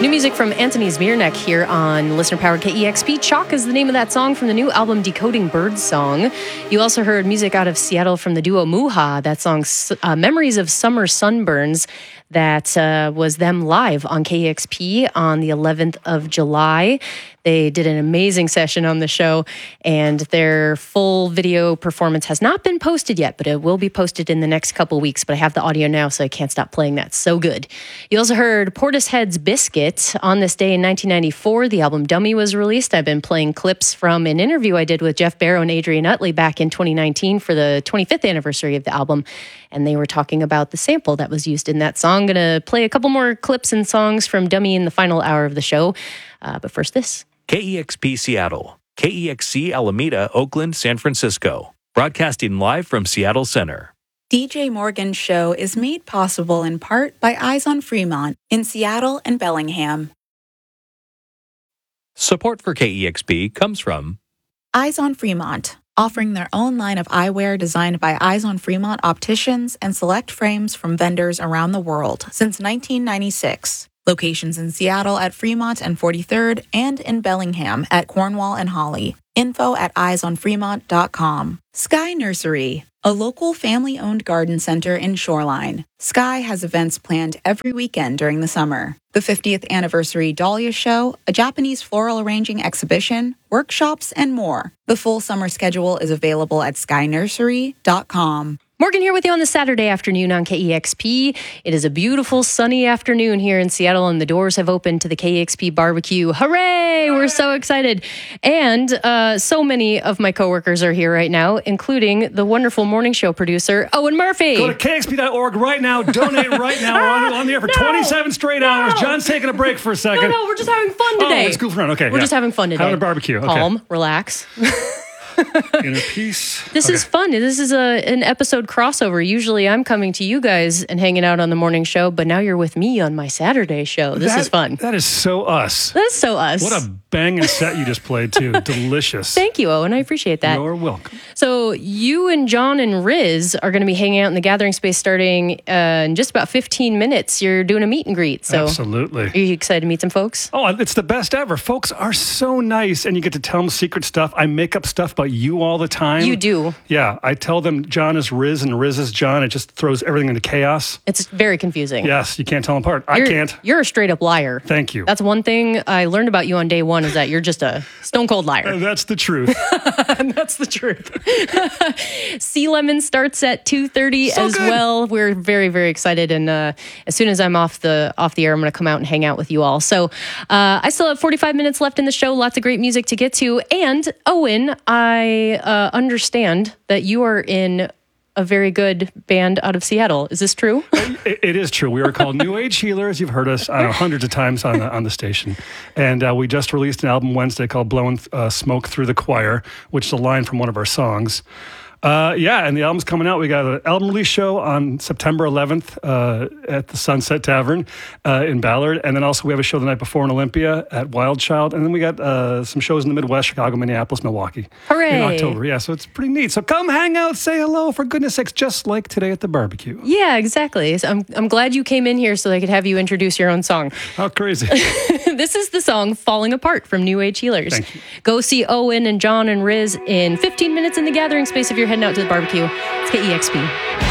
New music from Anthony Zbiernik here on listener-powered KEXP. Chalk is the name of that song from the new album Decoding Birdsong. You also heard music out of Seattle from the duo Muha. That song, Memories of Summer Sunburns. That was them live on KEXP on the 11th of July. They did an amazing session on the show, and their full video performance has not been posted yet, but it will be posted in the next couple weeks. But I have the audio now, so I can't stop playing that. So good. You also heard Portishead's Biscuit. On this day in 1994, the album Dummy was released. I've been playing clips from an interview I did with Jeff Barrow and Adrian Utley back in 2019 for the 25th anniversary of the album, and they were talking about the sample that was used in that song. I'm going to play a couple more clips and songs from Dummy in the final hour of the show. But first this. KEXP Seattle, KEXC Alameda, Oakland, San Francisco. Broadcasting live from Seattle Center. DJ Morgan's show is made possible in part by Eyes on Fremont in Seattle and Bellingham. Support for KEXP comes from Eyes on Fremont, offering their own line of eyewear designed by Eyes on Fremont opticians and select frames from vendors around the world since 1996. Locations in Seattle at Fremont and 43rd and in Bellingham at Cornwall and Holly. Info at eyesonfremont.com. Sky Nursery, a local family-owned garden center in Shoreline. Sky has events planned every weekend during the summer. The 50th anniversary Dahlia Show, a Japanese floral arranging exhibition, workshops, and more. The full summer schedule is available at skynursery.com. Morgan here with you on the Saturday afternoon on KEXP. It is a beautiful sunny afternoon here in Seattle, and the doors have opened to the KEXP barbecue. Hooray! We're so excited. And so many of my coworkers are here right now, including the wonderful morning show producer, Owen Murphy. Go to KXP.org right now. Donate right now. We're on the air for 27 straight hours. John's taking a break for a second. No, we're just having fun today. Oh, it's goofing around. Okay, we're just having fun today. Having a barbecue. Okay. Calm, relax. Inner peace. This is fun. This is an episode crossover. Usually I'm coming to you guys and hanging out on the morning show, but now you're with me on my Saturday show. This is fun. That is so us. That's so us. What a banging set you just played, too. Delicious. Thank you, Owen. I appreciate that. You're welcome. So you and John and Riz are going to be hanging out in the gathering space starting in just about 15 minutes. You're doing a meet and greet. So absolutely. Are you excited to meet some folks? Oh, it's the best ever. Folks are so nice, and you get to tell them secret stuff. I make up stuff about you all the time. You do. Yeah. I tell them John is Riz and Riz is John. It just throws everything into chaos. It's very confusing. Yes. You can't tell them apart. I can't. You're a straight up liar. Thank you. That's one thing I learned about you on day one is that you're just a stone cold liar. That's the truth. That's the truth. Sea Lemon starts at 2:30 as well. We're very, very excited. And as soon as I'm off the air, I'm going to come out and hang out with you all. So I still have 45 minutes left in the show. Lots of great music to get to. And Owen, I understand that you are in a very good band out of Seattle. Is this true? It is true. We are called New Age Healers. You've heard us hundreds of times on the station. And we just released an album Wednesday called Blowing Smoke Through the Choir, which is a line from one of our songs. And the album's coming out. We got an album release show on September 11th at the Sunset Tavern in Ballard. And then also we have a show the night before in Olympia at Wild Child. And then we got some shows in the Midwest, Chicago, Minneapolis, Milwaukee. Hooray! In October. Yeah, so it's pretty neat. So come hang out, say hello, for goodness sakes, just like today at the barbecue. Yeah, exactly. So I'm glad you came in here so I could have you introduce your own song. How crazy. This is the song Falling Apart from New Age Healers. Thank you. Go see Owen and John and Riz in 15 minutes in the gathering space if you're heading out to the barbecue. It's KEXP.